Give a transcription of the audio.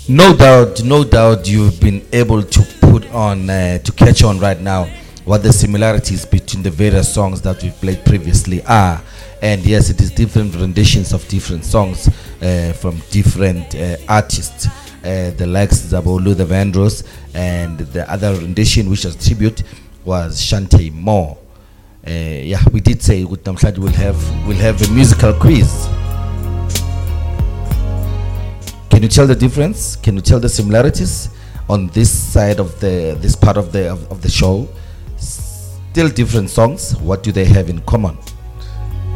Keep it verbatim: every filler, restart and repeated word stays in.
No doubt, no doubt, you've been able to put on uh, to catch on right now what the similarities between the various songs that we've played previously are. And yes, it is different renditions of different songs uh, from different uh, artists. Uh, the likes Zabolu, the Vandross, and the other rendition, which was tribute, was Shante Moore. Uh, yeah, we did say with Namhlad we'll have we'll have a musical quiz. Can you tell the difference? Can you tell the similarities on this side of the this part of the of, of the show? Still different songs. What do they have in common?